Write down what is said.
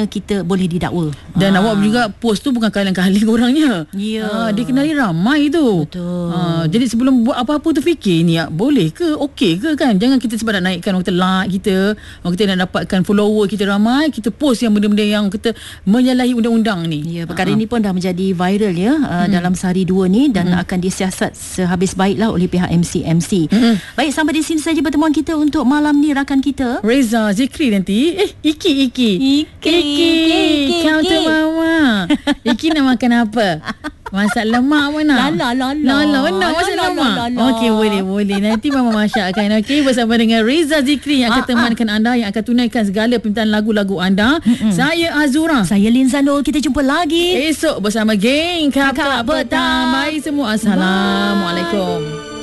sekiranya kita boleh didakwa. Dan awak juga post tu bukan kalang-kaling orangnya. Dia kenali ramai tu. Betul. Jadi sebelum buat apa-apa tu fikir ni boleh ke, okey ke kan. Jangan kita sebab nak naikkan orang kita like kita, orang kita nak dapatkan follower kita ramai, kita post yang benda-benda yang kita menyalahi undang-undang ni. Ya, perkara ini pun dah menjadi viral ya dalam sehari dua ni dan akan disiasat sehabis baiklah oleh pihak MCMC. Baik, sampai di sini saja pertemuan kita untuk malam ni. Rakan kita Reza Zikri nanti Iki counter mama. Iki nak makan apa? Masak lemak mana? Lala nak masak lemak. Okey, boleh. Nanti mama masakkan. Okey, bersama dengan Reza Zikri yang akan temankan anda, yang akan tunaikan segala permintaan lagu-lagu anda. Saya Azura. Saya Linzano. Kita jumpa lagi esok bersama geng Kakak Petang. Bye semua. Assalamualaikum.